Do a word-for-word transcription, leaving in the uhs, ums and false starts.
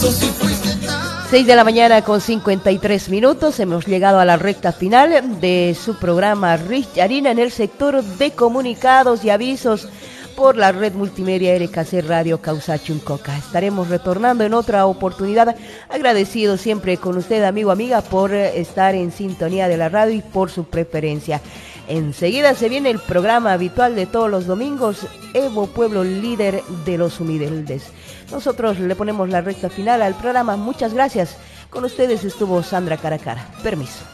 seis de la mañana con cincuenta y tres minutos, hemos llegado a la recta final de su programa Rich Harina en el sector de comunicados y avisos por la red multimedia R K C Radio Causachuncoca. Estaremos retornando en otra oportunidad, agradecido siempre con usted, amigo, amiga, por estar en sintonía de la radio y por su preferencia. Enseguida se viene el programa habitual de todos los domingos, Evo Pueblo, líder de los humildes. Nosotros le ponemos la recta final al programa. Muchas gracias. Con ustedes estuvo Sandra Caracara. Permiso.